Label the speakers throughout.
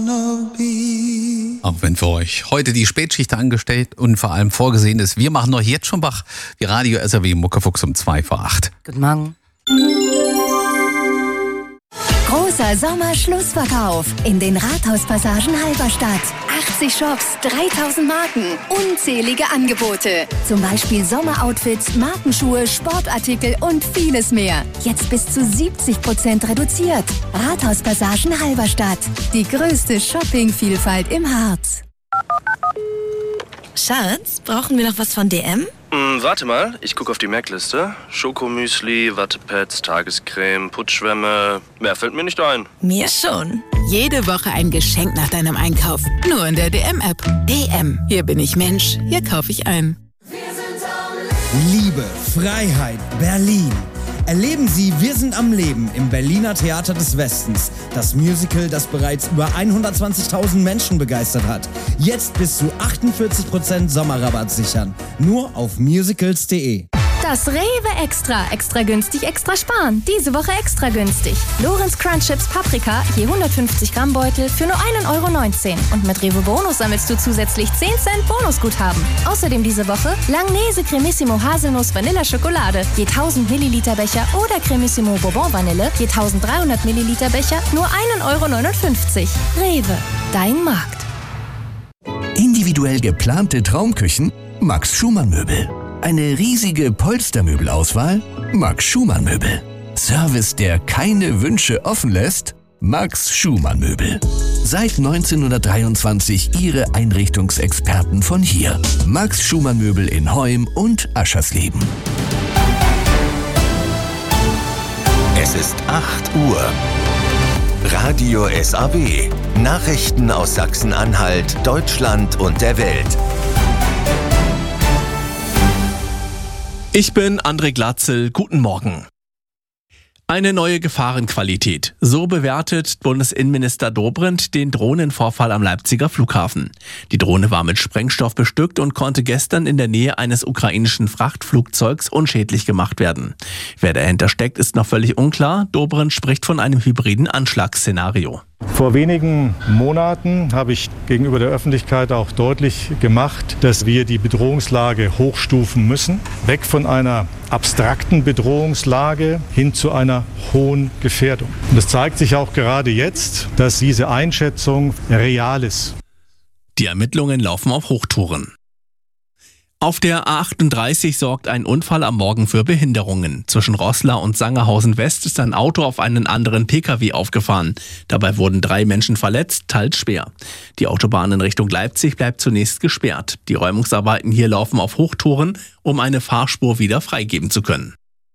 Speaker 1: Auch wenn für euch heute die Spätschicht angestellt und vor allem vorgesehen ist, wir machen noch jetzt schon wach, die Radio SRW Muckefuchs um 7:55.
Speaker 2: Guten Morgen.
Speaker 3: Großer Sommerschlussverkauf in den Rathauspassagen Halberstadt. 80 Shops, 3000 Marken, unzählige Angebote. Zum Beispiel Sommeroutfits, Markenschuhe, Sportartikel und vieles mehr. Jetzt bis zu 70% reduziert. Rathauspassagen Halberstadt. Die größte Shoppingvielfalt im Harz.
Speaker 2: Schatz, brauchen wir noch was von DM?
Speaker 4: Warte mal, ich gucke auf die Merkliste. Schokomüsli, Wattepads, Tagescreme, Putzschwämme. Mehr fällt mir nicht ein.
Speaker 2: Mir schon.
Speaker 5: Jede Woche ein Geschenk nach deinem Einkauf. Nur in der DM-App. DM. Hier bin ich Mensch. Hier kaufe ich ein.
Speaker 6: Liebe, Freiheit, Berlin. Erleben Sie Wir sind am Leben im Berliner Theater des Westens. Das Musical, das bereits über 120.000 Menschen begeistert hat. Jetzt bis zu 48% Sommerrabatt sichern. Nur auf musicals.de.
Speaker 7: Das Rewe Extra. Extra günstig, extra sparen. Diese Woche extra günstig. Lorenz Crunch Chips Paprika, je 150 Gramm Beutel für nur 1,19 €. Und mit Rewe Bonus sammelst du zusätzlich 10 Cent Bonusguthaben. Außerdem diese Woche Langnese Cremissimo Haselnuss Vanilla Schokolade, je 1000 Milliliter Becher oder Cremissimo Bourbon Vanille, je 1300 Milliliter Becher, nur 1,59 €. Rewe, dein Markt.
Speaker 8: Individuell geplante Traumküchen? Max Schumann Möbel. Eine riesige Polstermöbelauswahl? Max Schumann Möbel. Service, der keine Wünsche offen lässt? Max Schumann Möbel. Seit 1923 Ihre Einrichtungsexperten von hier. Max Schumann Möbel in Heum und Aschersleben.
Speaker 9: Es ist 8 Uhr. Radio SAW. Nachrichten aus Sachsen-Anhalt, Deutschland und der Welt.
Speaker 10: Ich bin André Glatzel, guten Morgen. Eine neue Gefahrenqualität. So bewertet Bundesinnenminister Dobrindt den Drohnenvorfall am Leipziger Flughafen. Die Drohne war mit Sprengstoff bestückt und konnte gestern in der Nähe eines ukrainischen Frachtflugzeugs unschädlich gemacht werden. Wer dahinter steckt, ist noch völlig unklar. Dobrindt spricht von einem hybriden Anschlagsszenario.
Speaker 11: Vor wenigen Monaten habe ich gegenüber der Öffentlichkeit auch deutlich gemacht, dass wir die Bedrohungslage hochstufen müssen. Weg von einer abstrakten Bedrohungslage hin zu einer hohen Gefährdung. Und es zeigt sich auch gerade jetzt, dass diese Einschätzung real ist.
Speaker 10: Die Ermittlungen laufen auf Hochtouren. Auf der A38 sorgt ein Unfall am Morgen für Behinderungen. Zwischen Roßla und Sangerhausen West ist ein Auto auf einen anderen Pkw aufgefahren. Dabei wurden 3 Menschen verletzt, teils schwer. Die Autobahn in Richtung Leipzig bleibt zunächst gesperrt. Die Räumungsarbeiten hier laufen auf Hochtouren, um eine Fahrspur wieder freigeben zu können.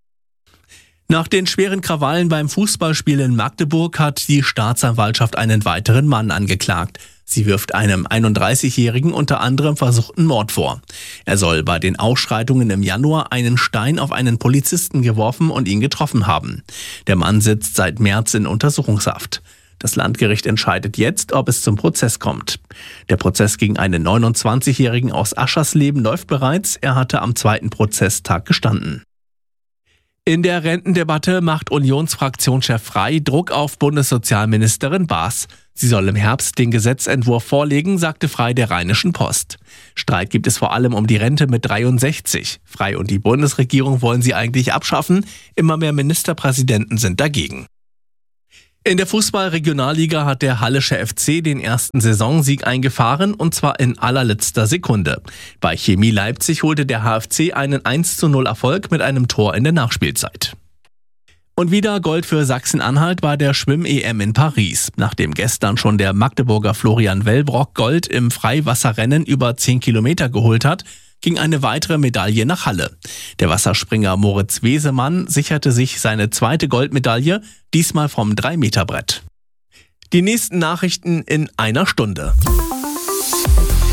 Speaker 10: Nach den schweren Krawallen beim Fußballspiel in Magdeburg hat die Staatsanwaltschaft einen weiteren Mann angeklagt. Sie wirft einem 31-Jährigen unter anderem versuchten Mord vor. Er soll bei den Ausschreitungen im Januar einen Stein auf einen Polizisten geworfen und ihn getroffen haben. Der Mann sitzt seit März in Untersuchungshaft. Das Landgericht entscheidet jetzt, ob es zum Prozess kommt. Der Prozess gegen einen 29-Jährigen aus Aschersleben läuft bereits. Er hatte am 2. Prozesstag gestanden. In der Rentendebatte macht Unionsfraktionschef Frey Druck auf Bundessozialministerin Baas. Sie soll im Herbst den Gesetzentwurf vorlegen, sagte Frey der Rheinischen Post. Streit gibt es vor allem um die Rente mit 63. Frey und die Bundesregierung wollen sie eigentlich abschaffen. Immer mehr Ministerpräsidenten sind dagegen. In der Fußball-Regionalliga hat der Hallische FC den ersten Saisonsieg eingefahren, und zwar in allerletzter Sekunde. Bei Chemie Leipzig holte der HFC einen 1:0 Erfolg mit einem Tor in der Nachspielzeit. Und wieder Gold für Sachsen-Anhalt bei der Schwimm-EM in Paris. Nachdem gestern schon der Magdeburger Florian Wellbrock Gold im Freiwasserrennen über 10 Kilometer geholt hat, ging eine weitere Medaille nach Halle. Der Wasserspringer Moritz Wesemann sicherte sich seine zweite Goldmedaille, diesmal vom 3-Meter-Brett. Die nächsten Nachrichten in einer Stunde.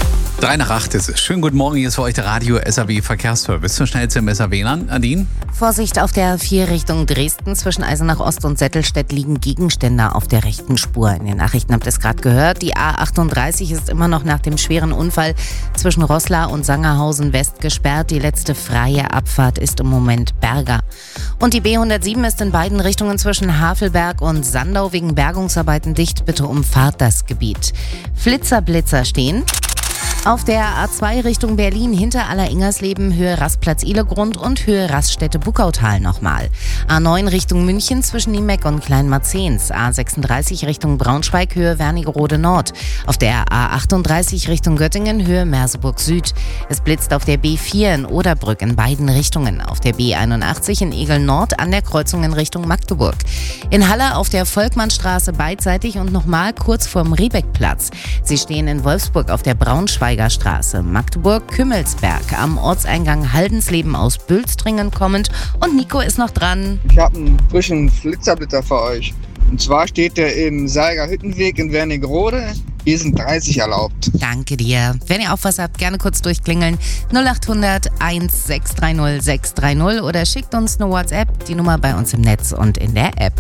Speaker 1: 7:03 ist es. Schönen guten Morgen, hier ist für euch der Radio SAW Verkehrsservice. Zur schnellste im SAW-Land. Nadine?
Speaker 12: Vorsicht auf der A4 Richtung Dresden. Zwischen Eisenach Ost und Settelstedt liegen Gegenstände auf der rechten Spur. In den Nachrichten habt ihr es gerade gehört. Die A38 ist immer noch nach dem schweren Unfall zwischen Roßla und Sangerhausen West gesperrt. Die letzte freie Abfahrt ist im Moment Berger. Und die B107 ist in beiden Richtungen zwischen Havelberg und Sandau wegen Bergungsarbeiten dicht. Bitte umfahrt das Gebiet. Blitzer stehen. Auf der A2 Richtung Berlin hinter Alleringers-Leben Höhe Rastplatz Ihlegrund und Höhe Raststätte Buckautal nochmal. A9 Richtung München zwischen Niemeck und Kleinmarzens. A36 Richtung Braunschweig Höhe Wernigerode Nord. Auf der A38 Richtung Göttingen Höhe Merseburg Süd. Es blitzt auf der B4 in Oderbrück in beiden Richtungen. Auf der B81 in Egel Nord an der Kreuzung in Richtung Magdeburg. In Halle auf der Volkmannstraße beidseitig und nochmal kurz vorm Riebeckplatz. Sie stehen in Wolfsburg auf der Braunschweiger Straße, Magdeburg-Kümmelsberg, am Ortseingang Haldensleben aus Bülstringen kommend. Und Nico ist noch dran.
Speaker 13: Ich habe einen frischen Flitzerblitter für euch. Und zwar steht der im Seiger Hüttenweg in Wernigerode. Hier sind 30 erlaubt.
Speaker 12: Danke dir. Wenn ihr auch was habt, gerne kurz durchklingeln. 0800 1630 630 oder schickt uns eine WhatsApp. Die Nummer bei uns im Netz und in der App.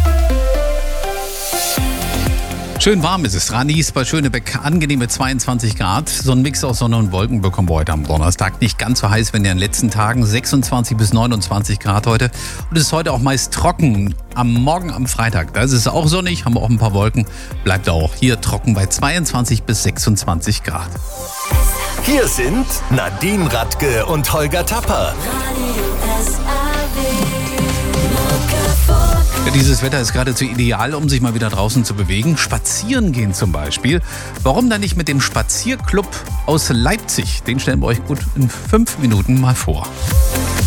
Speaker 1: Schön warm ist es. Ranis bei Schönebeck, angenehme 22 Grad. So ein Mix aus Sonne und Wolken bekommen wir heute am Donnerstag. Nicht ganz so heiß, wenn in den letzten Tagen 26 bis 29 Grad heute. Und es ist heute auch meist trocken. Am Morgen am Freitag, da ist es auch sonnig, haben wir auch ein paar Wolken. Bleibt auch hier trocken bei 22 bis 26 Grad.
Speaker 9: Hier sind Nadine Radke und Holger Tapper.
Speaker 1: Ja, dieses Wetter ist geradezu ideal, um sich mal wieder draußen zu bewegen. Spazieren gehen zum Beispiel. Warum dann nicht mit dem Spazierclub aus Leipzig? Den stellen wir euch gut in 5 Minuten mal vor.